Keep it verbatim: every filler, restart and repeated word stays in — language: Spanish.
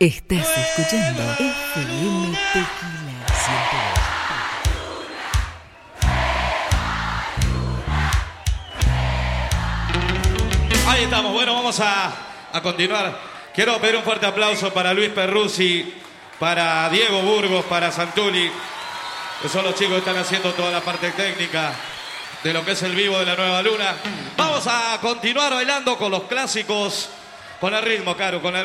Estás escuchando F M Tequila ciento dos. Ahí estamos, bueno, vamos a, a continuar. Quiero pedir un fuerte aplauso para Luis Perruzzi, para Diego Burgos, para Santuli, que son los chicos que están haciendo toda la parte técnica de lo que es el vivo de la Nueva Luna. Vamos a continuar bailando con los clásicos, con el ritmo, Caro, con el